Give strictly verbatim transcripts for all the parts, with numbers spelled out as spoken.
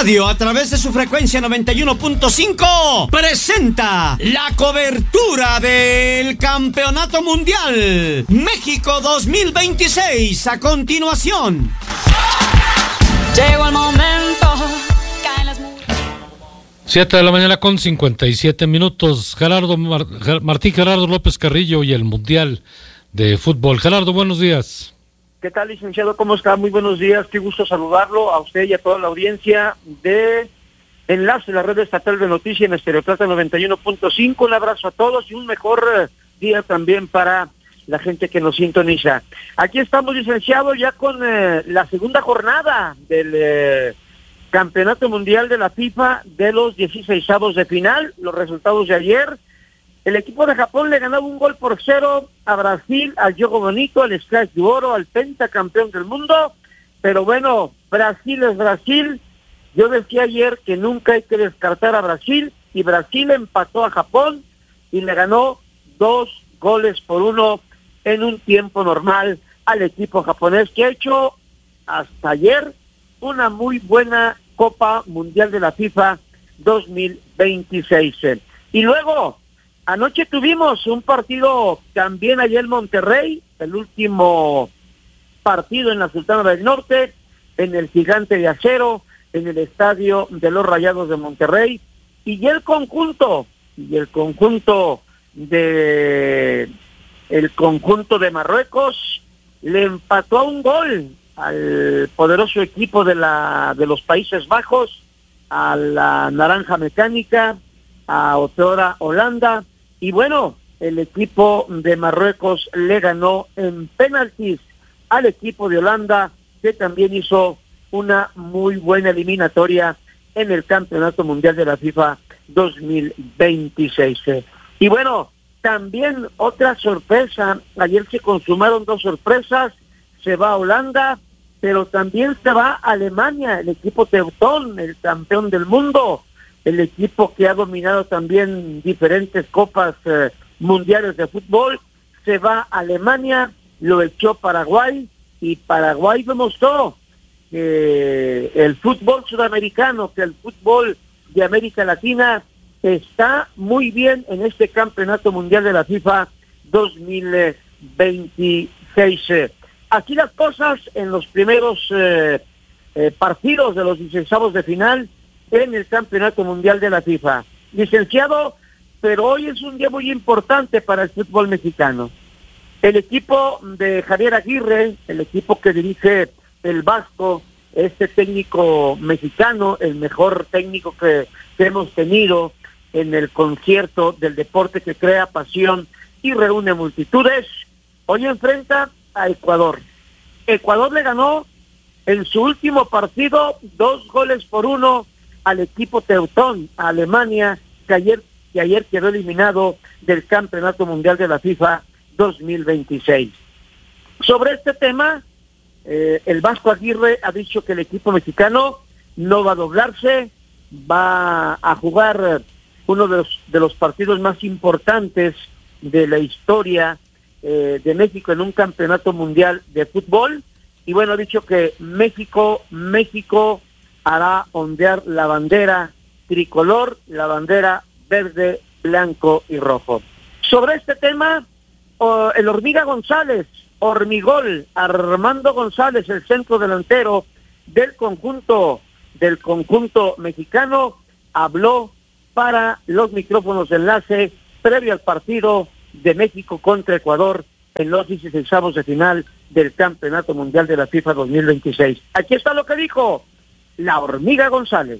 Radio, a través de su frecuencia noventa y uno punto cinco, presenta la cobertura del Campeonato Mundial México dos mil veintiséis. A continuación. Llegó el momento. Caen las... siete de la mañana con cincuenta y siete minutos. Gerardo Mar- Martín Gerardo López Carrillo y el Mundial de Fútbol. Gerardo, buenos días. ¿Qué tal, licenciado? ¿Cómo está? Muy buenos días. Qué gusto saludarlo a usted y a toda la audiencia de Enlace, la red estatal de noticias en Estéreo Plata noventa y uno punto cinco. Un abrazo a todos y un mejor eh, día también para la gente que nos sintoniza. Aquí estamos, licenciado, ya con eh, la segunda jornada del eh, Campeonato Mundial de la FIFA de los dieciseisavos de final. Los resultados de ayer: el equipo de Japón le ganaba un gol por cero a Brasil, al Jogo Bonito, al Splash de Oro, al pentacampeón del mundo. Pero bueno, Brasil es Brasil. Yo decía ayer que nunca hay que descartar a Brasil, y Brasil empató a Japón y le ganó dos goles por uno en un tiempo normal al equipo japonés, que ha hecho hasta ayer una muy buena Copa Mundial de la FIFA dos mil veintiséis. Y luego, anoche tuvimos un partido también allá en Monterrey, el último partido en la Sultana del Norte, en el Gigante de Acero, en el estadio de los Rayados de Monterrey, y el conjunto, y el conjunto de el conjunto de Marruecos le empató a un gol al poderoso equipo de la de los Países Bajos, a la Naranja Mecánica, a otra Holanda. Y bueno, el equipo de Marruecos le ganó en penaltis al equipo de Holanda, que también hizo una muy buena eliminatoria en el Campeonato Mundial de la FIFA dos mil veintiséis. Y bueno, también otra sorpresa: ayer se consumaron dos sorpresas. Se va a Holanda, pero también se va a Alemania, el equipo Teutón, el campeón del mundo, el equipo que ha dominado también diferentes copas eh, mundiales de fútbol. Se va a Alemania, lo echó Paraguay, y Paraguay demostró que el fútbol sudamericano, que el fútbol de América Latina está muy bien en este Campeonato Mundial de la FIFA dos mil veintiséis. Aquí las cosas en los primeros eh, eh, partidos de los dieciseisavos de final en el Campeonato Mundial de la FIFA. Licenciado, pero hoy es un día muy importante para el fútbol mexicano. El equipo de Javier Aguirre, el equipo que dirige el Vasco, este técnico mexicano, el mejor técnico que, que hemos tenido en el concierto del deporte que crea pasión y reúne multitudes, hoy enfrenta a Ecuador. Ecuador le ganó en su último partido dos goles por uno al equipo Teutón, a Alemania, que ayer, que ayer quedó eliminado del Campeonato Mundial de la FIFA dos mil veintiséis. Sobre este tema, eh, el Vasco Aguirre ha dicho que el equipo mexicano no va a doblarse, va a jugar uno de los, de los partidos más importantes de la historia eh, de México en un campeonato mundial de fútbol. Y bueno, ha dicho que México, México hará ondear la bandera tricolor, la bandera verde, blanco y rojo. Sobre este tema, oh, el Hormiga González, Hormigol, Armando González, el centro delantero del conjunto, del conjunto mexicano, habló para los micrófonos de Enlace previo al partido de México contra Ecuador en los dieciseisavos de final del Campeonato Mundial de la FIFA dos mil veintiséis. Aquí está lo que dijo la Hormiga González.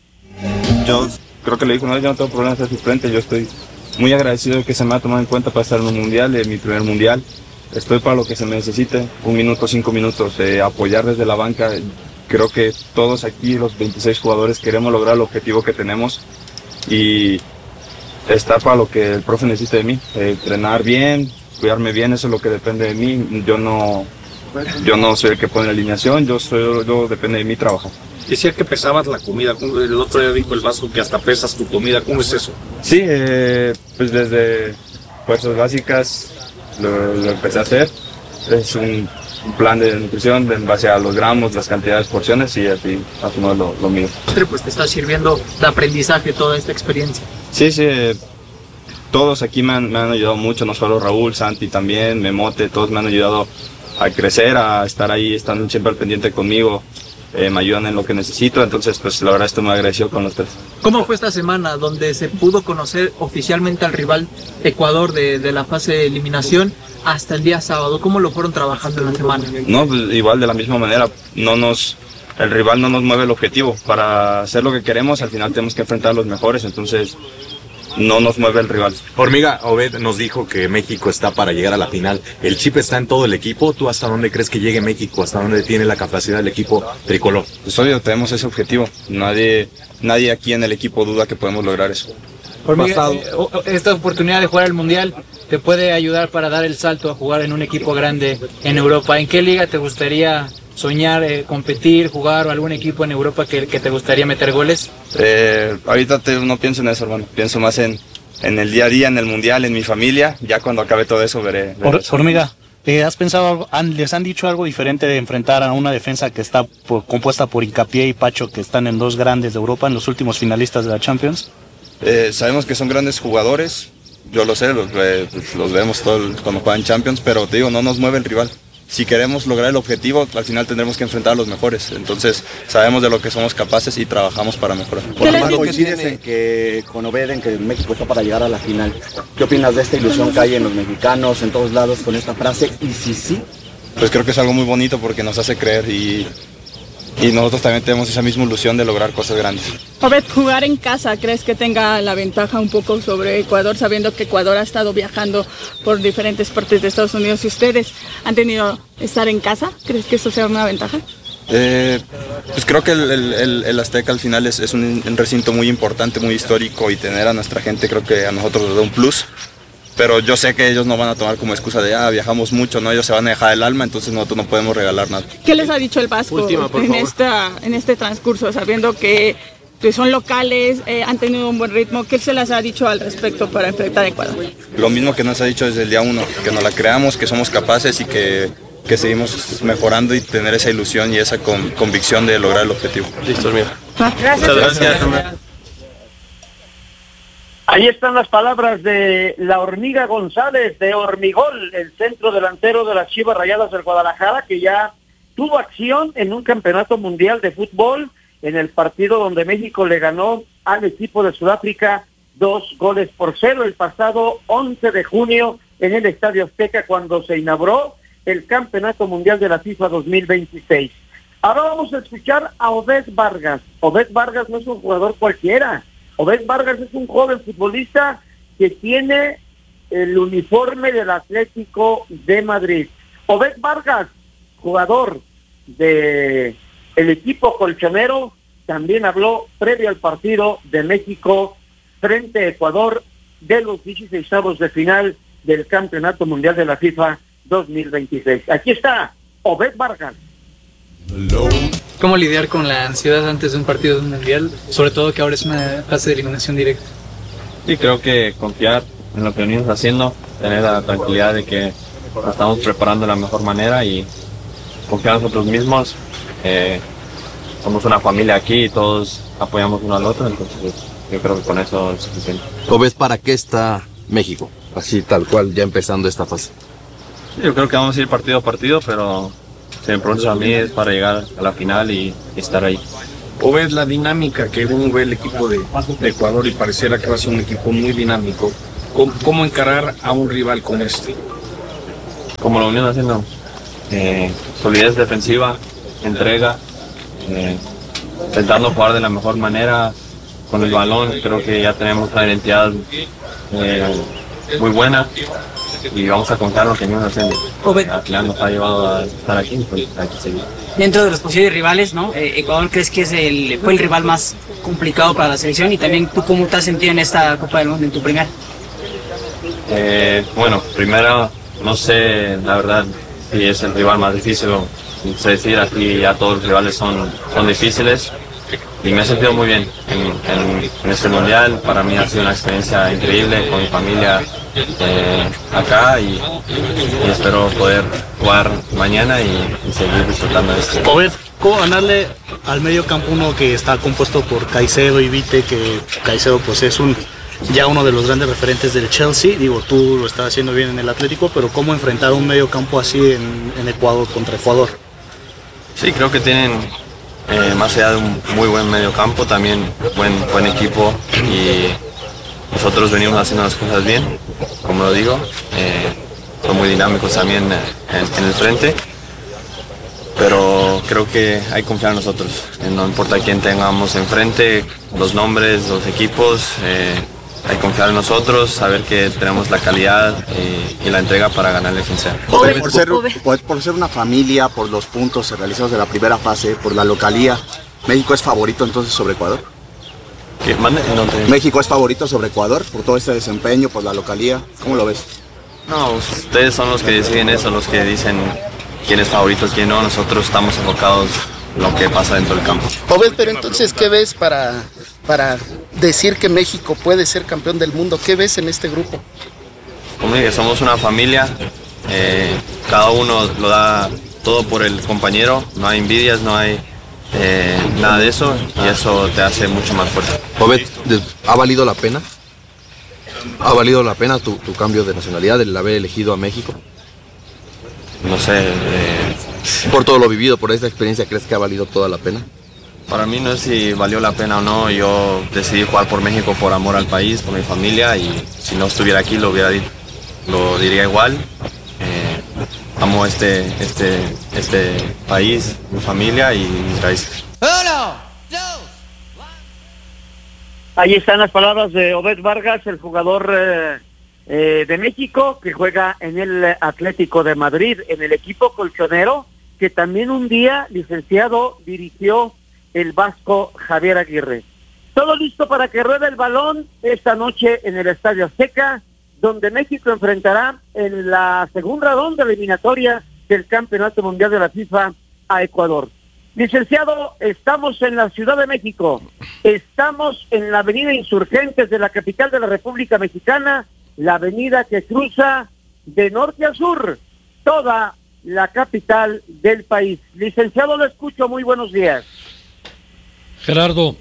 Yo creo que le dijo, no, yo no tengo problemas de suplente, yo estoy muy agradecido de que se me ha tomado en cuenta para estar en un mundial, en mi primer mundial. Estoy para lo que se me necesite, un minuto, cinco minutos, eh, apoyar desde la banca. Creo que todos aquí, los veintiséis jugadores, queremos lograr el objetivo que tenemos y estar para lo que el profe necesite de mí, eh, entrenar bien, cuidarme bien, eso es lo que depende de mí. Yo no, yo no soy el que pone la alineación, yo soy, yo depende de mí trabajar. Decía que pesabas la comida, el otro día dijo el Vasco que hasta pesas tu comida, ¿cómo es eso? Sí, eh, pues desde fuerzas básicas lo, lo empecé a hacer. Es un un plan de nutrición en base a los gramos, las cantidades, porciones y así hacemos lo, lo mío. Pues te está sirviendo de aprendizaje toda esta experiencia. Sí, sí, todos aquí me han, me han ayudado mucho, no solo Raúl, Santi también, Memote, todos me han ayudado a crecer, a estar ahí, están siempre al pendiente conmigo, eh, me ayudan en lo que necesito, entonces pues la verdad estoy muy agradecido con los tres. ¿Cómo fue esta semana donde se pudo conocer oficialmente al rival Ecuador de, de la fase de eliminación hasta el día sábado? ¿Cómo lo fueron trabajando en la semana? No, pues, igual de la misma manera, no nos, el rival no nos mueve el objetivo, para hacer lo que queremos al final tenemos que enfrentar a los mejores, entonces no nos mueve el rival. Hormiga, Obed nos dijo que México está para llegar a la final. ¿El chip está en todo el equipo? ¿Tú hasta dónde crees que llegue México? ¿Hasta dónde tiene la capacidad el equipo tricolor? Pues obvio, tenemos ese objetivo. Nadie, nadie aquí en el equipo duda que podemos lograr eso. Hormiga, eh, esta oportunidad de jugar el Mundial te puede ayudar para dar el salto a jugar en un equipo grande en Europa. ¿En qué liga te gustaría soñar, eh, competir, jugar o algún equipo en Europa que, que te gustaría meter goles? Eh, ahorita te, no pienso en eso, hermano. Pienso más en, en el día a día, en el mundial, en mi familia. Ya cuando acabe todo eso veré. veré Or, eso. Hormiga, ¿eh, ¿has pensado algo, han, les han dicho algo diferente de enfrentar a una defensa que está por, compuesta por Hincapié y Pacho, que están en dos grandes de Europa, en los últimos finalistas de la Champions? Eh, sabemos que son grandes jugadores. Yo lo sé, los, eh, los vemos todo el, cuando juegan Champions, pero te digo, no nos mueve el rival. Si queremos lograr el objetivo, al final tendremos que enfrentar a los mejores. Entonces, sabemos de lo que somos capaces y trabajamos para mejorar. Por lo más coincides en que con Obed en que México está para llegar a la final. ¿Qué opinas de esta ilusión que hay en los mexicanos, en todos lados con esta frase? Y si sí, pues creo que es algo muy bonito porque nos hace creer y, y nosotros también tenemos esa misma ilusión de lograr cosas grandes. Obed, jugar en casa, ¿crees que tenga la ventaja un poco sobre Ecuador, sabiendo que Ecuador ha estado viajando por diferentes partes de Estados Unidos y ustedes han tenido estar en casa? ¿Crees que eso sea una ventaja? Eh, pues creo que el, el, el Azteca al final es, es un, un recinto muy importante, muy histórico, y tener a nuestra gente creo que a nosotros nos da un plus. Pero yo sé que ellos no van a tomar como excusa de, ah, viajamos mucho, ¿no? Ellos se van a dejar el alma, entonces nosotros no podemos regalar nada. ¿Qué les ha dicho el Vasco Última, en, esta, en este transcurso, sabiendo que, que son locales, eh, han tenido un buen ritmo? ¿Qué se les ha dicho al respecto para enfrentar a Ecuador? Lo mismo que nos ha dicho desde el día uno, que nos la creamos, que somos capaces y que, que seguimos mejorando y tener esa ilusión y esa con, convicción de lograr el objetivo. Listo, mira. Gracias. Muchas gracias. Ahí están las palabras de la Hormiga González, de Hormigol, el centro delantero de las Chivas Rayadas del Guadalajara, que ya tuvo acción en un campeonato mundial de fútbol, en el partido donde México le ganó al equipo de Sudáfrica dos goles por cero el pasado once de junio en el Estadio Azteca, cuando se inauguró el Campeonato Mundial de la FIFA dos mil veintiséis. Ahora vamos a escuchar a Obed Vargas. Obed Vargas no es un jugador cualquiera. Obed Vargas es un joven futbolista que tiene el uniforme del Atlético de Madrid. Obed Vargas, jugador de el equipo colchonero, también habló previo al partido de México frente a Ecuador de los dieciseisavos de final del Campeonato Mundial de la FIFA dos mil veintiséis. Aquí está Obed Vargas. ¿Cómo lidiar con la ansiedad antes de un partido de un mundial, sobre todo que ahora es una fase de eliminación directa? Sí, creo que confiar en lo que venimos haciendo, tener la tranquilidad de que nos estamos preparando de la mejor manera y confiar en nosotros mismos. Eh, somos una familia aquí y todos apoyamos uno al otro, entonces yo creo que con eso es suficiente. ¿O ves para qué está México? Así tal cual, ya empezando esta fase. Sí, yo creo que vamos a ir partido a partido, pero si me preguntas a mí es para llegar a la final y, y estar ahí. ¿O ves la dinámica que uno ve el equipo de, de Ecuador y pareciera que va a ser un equipo muy dinámico? ¿Cómo, cómo encarar a un rival como este? Como lo venimos haciendo, eh, solidez defensiva, entrega, eh, intentando jugar de la mejor manera con el balón. Creo que ya tenemos una identidad eh, muy buena y vamos a contar lo que venimos haciendo. Al final nos ha llevado a estar aquí, pues hay que seguir. Dentro de los posibles rivales, ¿no? Eh, Ecuador, ¿crees que es el, fue el rival más complicado para la selección? Y también, ¿tú cómo te has sentido en esta Copa del Mundo, en tu primer? Eh, bueno, primero, no sé, la verdad, si es el rival más difícil, no sé decir, aquí ya todos los rivales son, son difíciles. y me he sentido muy bien en, en, en este mundial. Para mí ha sido una experiencia increíble con mi familia eh, acá y, y espero poder jugar mañana y, y seguir disfrutando de esto. Obed, ¿cómo ganarle al medio campo uno que está compuesto por Caicedo y Vite, que Caicedo pues es un ya uno de los grandes referentes del Chelsea? Digo, tú lo estás haciendo bien en el Atlético, pero ¿cómo enfrentar un medio campo así en, en Ecuador contra Ecuador? Sí, creo que tienen, eh, más allá de un muy buen medio campo, también buen, buen equipo, y nosotros venimos haciendo las cosas bien, como lo digo. Eh, son muy dinámicos también en, en el frente, pero creo que hay que confiar en nosotros. No importa quién tengamos enfrente, los nombres, los equipos, eh, hay que confiar en nosotros, saber que tenemos la calidad y, y la entrega para ganarle quien sea. Por, por, ser, por, por ser una familia, por los puntos realizados de la primera fase, por la localía, ¿México es favorito entonces sobre Ecuador? ¿Qué? ¿Mande? No te... ¿México es favorito sobre Ecuador por todo este desempeño, por la localía? ¿Cómo lo ves? No, ustedes son los que deciden eso, los que dicen quién es favorito, quién no. Nosotros estamos enfocados en lo que pasa dentro del campo. Obed, pero entonces, ¿qué ves para, para decir que México puede ser campeón del mundo? ¿Qué ves en este grupo? Como dije, somos una familia, eh, cada uno lo da todo por el compañero, no hay envidias, no hay eh, nada de eso, y eso te hace mucho más fuerte. Obed, ¿ha valido la pena? ¿Ha valido la pena tu, tu cambio de nacionalidad, el haber elegido a México? No sé. Eh, por todo lo vivido, por esta experiencia, ¿crees que ha valido toda la pena? Para mí no es si valió la pena o no. Yo decidí jugar por México por amor al país, por mi familia, y si no estuviera aquí lo hubiera lo diría igual. Eh, amo este, este, este país, mi familia y mis raíces. Uno, dos, Ahí están las palabras de Obed Vargas, el jugador eh, eh, de México, que juega en el Atlético de Madrid, en el equipo colchonero, que también un día, licenciado, dirigió el vasco Javier Aguirre. Todo listo para que ruede el balón esta noche en el Estadio Azteca, donde México enfrentará en la segunda ronda eliminatoria del Campeonato Mundial de la FIFA a Ecuador. Licenciado, estamos en la Ciudad de México, estamos en la avenida Insurgentes de la capital de la República Mexicana, la avenida que cruza de norte a sur toda la capital del país. Licenciado, lo escucho, muy buenos días. Gerardo,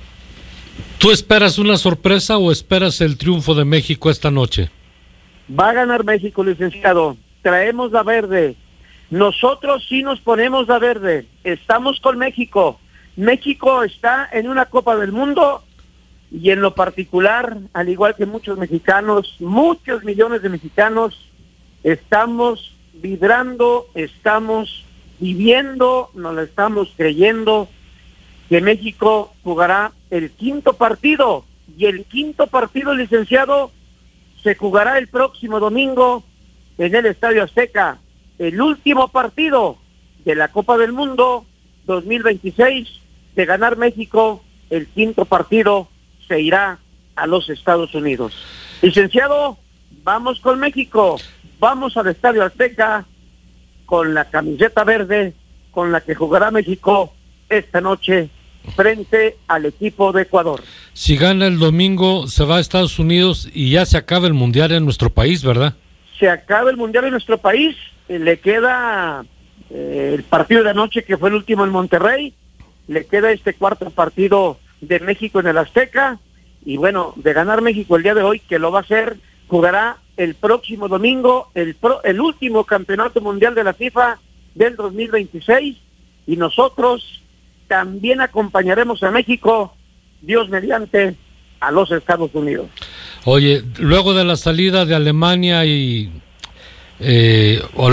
¿tú esperas una sorpresa o esperas el triunfo de México esta noche? Va a ganar México, licenciado. Traemos la verde. Nosotros sí nos ponemos la verde. Estamos con México. México está en una Copa del Mundo y en lo particular, al igual que muchos mexicanos, muchos millones de mexicanos, estamos vibrando, estamos viviendo, nos lo estamos creyendo, que México jugará el quinto partido, y el quinto partido, licenciado, se jugará el próximo domingo en el Estadio Azteca, el último partido de la Copa del Mundo dos mil veintiséis. De ganar México, el quinto partido se irá a los Estados Unidos. Licenciado, vamos con México, vamos al Estadio Azteca con la camiseta verde con la que jugará México esta noche frente al equipo de Ecuador. Si gana el domingo, se va a Estados Unidos y ya se acaba el Mundial en nuestro país, ¿verdad? Se acaba el Mundial en nuestro país, eh, le queda eh, el partido de anoche, que fue el último en Monterrey, le queda este cuarto partido de México en el Azteca, y bueno, de ganar México el día de hoy, que lo va a hacer, jugará el próximo domingo el, pro, el último campeonato mundial de la FIFA del dos mil veintiséis, y nosotros también acompañaremos a México, Dios mediante, a los Estados Unidos. Oye, luego de la salida de Alemania y eh,